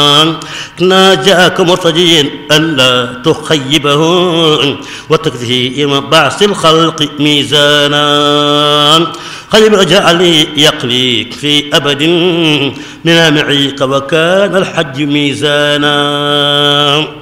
ناجاك مرتجيا ألا تخيبه وتكفيه يوم بعث الخلق ميزانا قد جعل يقليك في أبد من معيق وكان الحج ميزانا